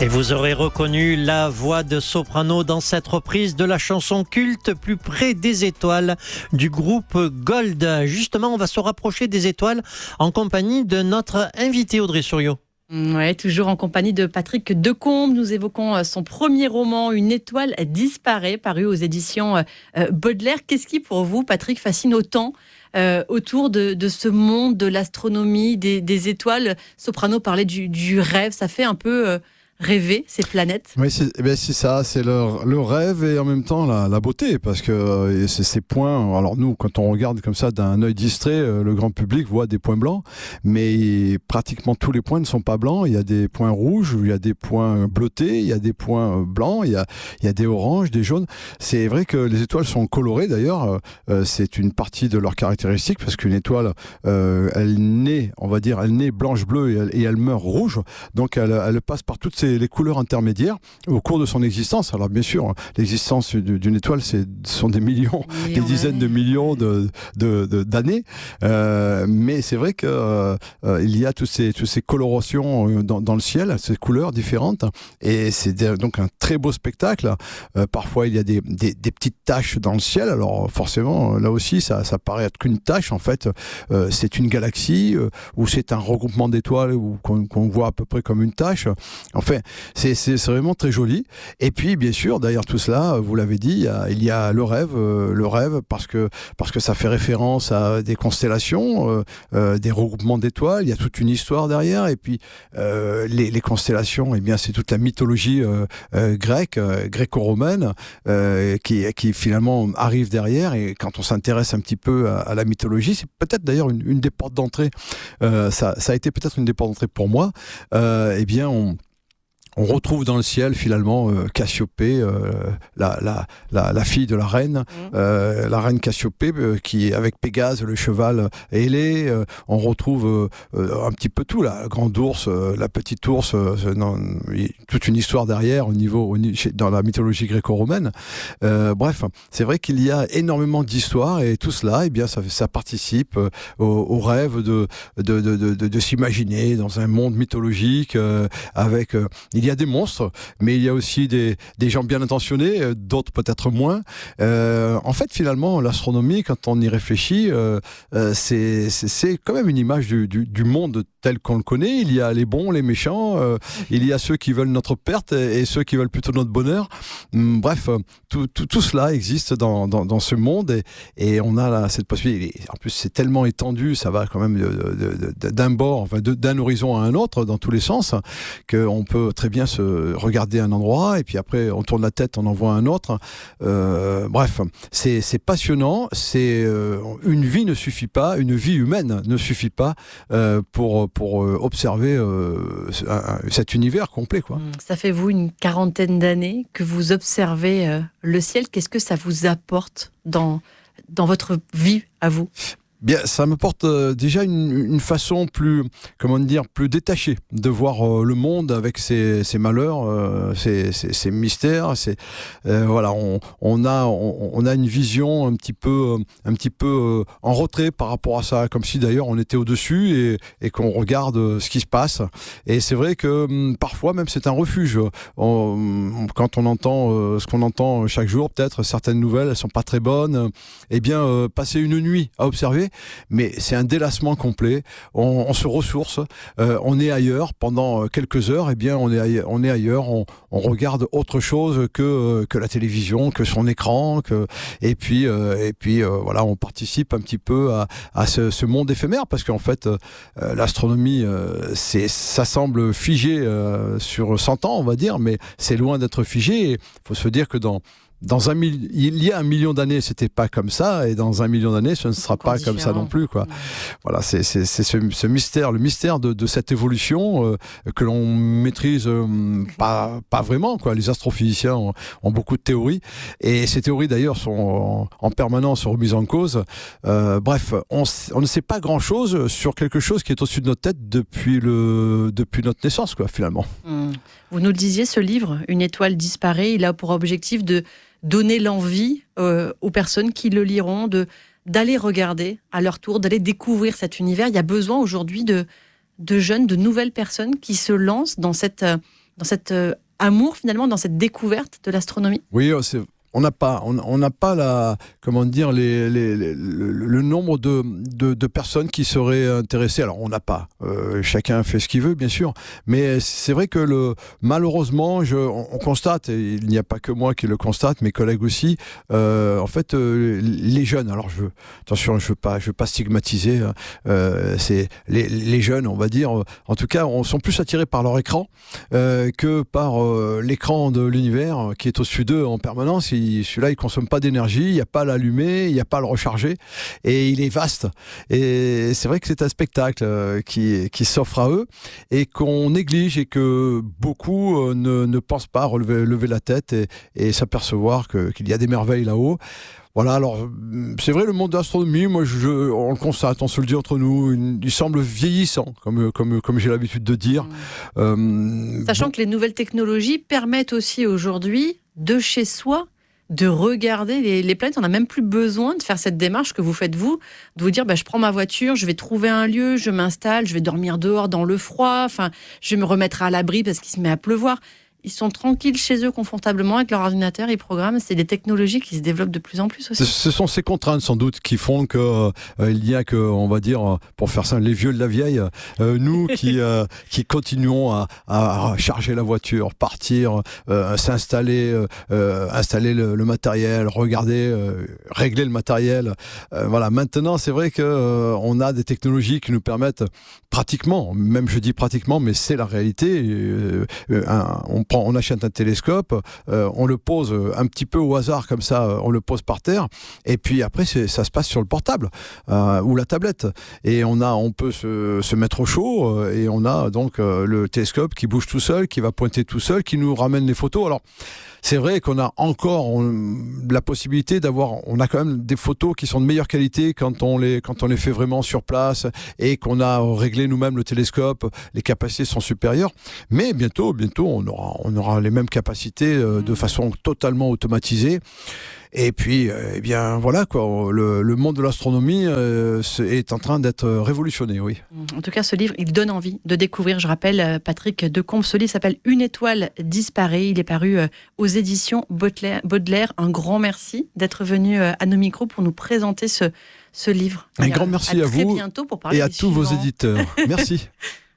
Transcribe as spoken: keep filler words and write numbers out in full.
Et vous aurez reconnu la voix de soprano dans cette reprise de la chanson culte Plus près des étoiles du groupe Gold. Justement, on va se rapprocher des étoiles en compagnie de notre invité Audrey Souriau. Ouais, toujours en compagnie de Patrick Decombe. Nous évoquons son premier roman, Une étoile disparaît, paru aux éditions Baudelaire. Qu'est-ce qui, pour vous, Patrick, fascine autant euh, autour de, de ce monde de l'astronomie, des, des étoiles? Soprano parlait du, du rêve, ça fait un peu... Euh, rêver ces planètes. Oui, c'est, eh bien, c'est ça, c'est le, le rêve et en même temps la, la beauté, parce que euh, c'est ces points. Alors nous, quand on regarde comme ça d'un œil distrait, euh, le grand public voit des points blancs, mais pratiquement tous les points ne sont pas blancs. Il y a des points rouges, il y a des points bleutés, il y a des points blancs, il y a, il y a des oranges, des jaunes. C'est vrai que les étoiles sont colorées d'ailleurs. Euh, c'est une partie de leurs caractéristiques, parce qu'une étoile, euh, elle naît, on va dire, elle naît blanche-bleue et elle, et elle meurt rouge. Donc elle, elle passe par toutes ces les couleurs intermédiaires au cours de son existence. Alors bien sûr, l'existence d'une étoile, c'est, ce sont des millions, millions des dizaines d'années. de millions de, de, de, d'années. Euh, mais c'est vrai qu'il euh, il y a toutes ces, toutes ces colorations dans, dans le ciel, ces couleurs différentes. Et c'est donc un très beau spectacle. Euh, parfois, il y a des, des, des petites taches dans le ciel. Alors forcément, là aussi, ça, ça paraît être qu'une tache. En fait, euh, c'est une galaxie euh, ou c'est un regroupement d'étoiles ou qu'on, qu'on voit à peu près comme une tache. Enfin, C'est, c'est, c'est vraiment très joli. Et puis, bien sûr, derrière tout cela, vous l'avez dit, il y a, il y a le rêve, euh, le rêve parce que, parce que ça fait référence à des constellations, euh, euh, des regroupements d'étoiles. Il y a toute une histoire derrière. Et puis, euh, les, les constellations, eh bien, c'est toute la mythologie euh, euh, grecque, euh, gréco-romaine, euh, qui, qui finalement arrive derrière. Et quand on s'intéresse un petit peu à, à la mythologie, c'est peut-être d'ailleurs une, une des portes d'entrée. Euh, ça, ça a été peut-être une des portes d'entrée pour moi. Euh, eh bien, on On retrouve dans le ciel finalement euh, Cassiopée, euh, la, la, la, la fille de la reine, mmh. euh, la reine Cassiopée, euh, qui avec Pégase, le cheval ailé. Euh, on retrouve euh, un petit peu tout, la grande ours, euh, la petite ours, euh, non, toute une histoire derrière au niveau, au, dans la mythologie gréco-romaine. Euh, bref, c'est vrai qu'il y a énormément d'histoires et tout cela, eh bien, ça, ça participe euh, au, au rêve de, de, de, de, de, de s'imaginer dans un monde mythologique euh, avec... Euh, Il y a des monstres, mais il y a aussi des, des gens bien intentionnés, d'autres peut-être moins. Euh, en fait, finalement, l'astronomie, quand on y réfléchit, euh, euh, c'est, c'est, c'est quand même une image du, du, du monde tel qu'on le connaît. Il y a les bons, les méchants, euh, il y a ceux qui veulent notre perte et, et ceux qui veulent plutôt notre bonheur. Bref, tout, tout, tout cela existe dans, dans, dans ce monde et, et on a là, cette possibilité. En plus, c'est tellement étendu, ça va quand même de, de, de, d'un bord, enfin de, d'un horizon à un autre, dans tous les sens, qu'on peut très bien se regarder un endroit et puis après on tourne la tête, on en voit un autre. Euh, bref, c'est, c'est passionnant. C'est euh, une vie ne suffit pas, une vie humaine ne suffit pas euh, pour pour euh, observer euh, un, cet univers complet, quoi. Ça fait vous une quarantaine d'années que vous observez euh, le ciel. Qu'est-ce que ça vous apporte dans dans votre vie à vous? Bien, ça me porte euh, déjà une, une façon plus, comment dire, plus détachée de voir euh, le monde avec ses, ses malheurs, euh, ses, ses, ses mystères. Ses, euh, voilà, on, on a, on, on a une vision un petit peu, un petit peu euh, en retrait par rapport à ça, comme si d'ailleurs on était au-dessus et, et qu'on regarde euh, ce qui se passe. Et c'est vrai que hum, parfois même c'est un refuge. On, quand on entend euh, ce qu'on entend chaque jour, peut-être certaines nouvelles, elles sont pas très bonnes. Eh bien, euh, passer une nuit à observer. Mais c'est un délassement complet, on, on se ressource, euh, on est ailleurs pendant quelques heures, et eh bien on est ailleurs, on, est ailleurs on, on regarde autre chose que, que la télévision, que son écran, que, et puis, euh, et puis euh, voilà, on participe un petit peu à, à ce, ce monde éphémère, parce qu'en fait euh, l'astronomie, euh, c'est, ça semble figé euh, sur cent ans, on va dire, mais c'est loin d'être figé. Il faut se dire que dans Dans un mille, il y a un million d'années, c'était pas comme ça, et dans un million d'années, ce ne sera pas différent. Comme ça non plus, quoi. Mmh. Voilà, c'est, c'est, c'est ce, ce mystère, le mystère de, de cette évolution euh, que l'on maîtrise euh, pas, pas vraiment, quoi. Les astrophysiciens ont, ont beaucoup de théories, et ces théories d'ailleurs sont en, en permanence remises en cause. Euh, bref, on, on ne sait pas grand-chose sur quelque chose qui est au-dessus de notre tête depuis le, depuis notre naissance, quoi, finalement. Mmh. Vous nous le disiez, ce livre, Une étoile disparaît, il a pour objectif de donner l'envie euh, aux personnes qui le liront de, d'aller regarder à leur tour, d'aller découvrir cet univers. Il y a besoin aujourd'hui de, de jeunes, de nouvelles personnes qui se lancent dans cette, dans cet euh, amour finalement, dans cette découverte de l'astronomie? Oui, c'est... On n'a pas, on n'a pas la, comment dire, les, les, les, le, le nombre de, de, de personnes qui seraient intéressées. Alors on n'a pas. Euh, chacun fait ce qu'il veut, bien sûr. Mais c'est vrai que le, malheureusement, je, on, on constate, et il n'y a pas que moi qui le constate, mes collègues aussi. Euh, en fait, euh, les jeunes. Alors je, attention, je veux pas, je veux pas stigmatiser. Euh, c'est les, les jeunes, on va dire. En tout cas, on sont plus attirés par leur écran euh, que par euh, l'écran de l'univers qui est au-dessus d'eux en permanence. Celui-là, il ne consomme pas d'énergie, il n'y a pas à l'allumer, il n'y a pas à le recharger, et il est vaste. Et c'est vrai que c'est un spectacle qui, qui s'offre à eux, et qu'on néglige, et que beaucoup ne, ne pensent pas relever, lever la tête et, et s'apercevoir que, qu'il y a des merveilles là-haut. Voilà, alors, c'est vrai, le monde de l'astronomie, moi, je, on le constate, on se le dit entre nous, il, il semble vieillissant, comme, comme, comme j'ai l'habitude de dire. Mmh. Euh, Sachant bon. que les nouvelles technologies permettent aussi aujourd'hui, de chez soi, de regarder les, les planètes. On n'a même plus besoin de faire cette démarche que vous faites vous, de vous dire bah, je prends ma voiture, je vais trouver un lieu, je m'installe, je vais dormir dehors dans le froid, enfin, je vais me remettre à l'abri parce qu'il se met à pleuvoir. Ils sont tranquilles chez eux, confortablement, avec leur ordinateur, ils programment. C'est des technologies qui se développent de plus en plus aussi. Ce sont ces contraintes, sans doute, qui font qu'il euh, n'y a que, on va dire, pour faire ça, les vieux de la vieille, euh, nous qui, euh, qui continuons à, à charger la voiture, partir, euh, s'installer, euh, installer le, le matériel, regarder, euh, régler le matériel. Euh, voilà. Maintenant, c'est vrai qu'on euh, a des technologies qui nous permettent pratiquement, même je dis pratiquement, mais c'est la réalité, euh, un, on on achète un télescope, euh, on le pose un petit peu au hasard comme ça, on le pose par terre, et puis après c'est, ça se passe sur le portable euh, ou la tablette, et on a, on peut se, se mettre au chaud, euh, et on a donc euh, le télescope qui bouge tout seul, qui va pointer tout seul, qui nous ramène les photos. Alors c'est vrai qu'on a encore on, la possibilité d'avoir, on a quand même des photos qui sont de meilleure qualité quand on les, quand on les fait vraiment sur place, et qu'on a réglé nous-mêmes le télescope, les capacités sont supérieures, mais bientôt, bientôt on aura, on aura les mêmes capacités euh, de façon totalement automatisée. Et puis, euh, eh bien, voilà, quoi. Le, le monde de l'astronomie euh, est en train d'être révolutionné, oui. En tout cas, ce livre, il donne envie de découvrir. Je rappelle, Patrick Decomble, ce livre s'appelle « Une étoile disparaît ». Il est paru euh, aux éditions Baudelaire. Baudelaire. Un grand merci d'être venu euh, à nos micros pour nous présenter ce, ce livre. Un et grand à, merci à, à vous bientôt pour parler et à tous suivants. vos éditeurs. Merci.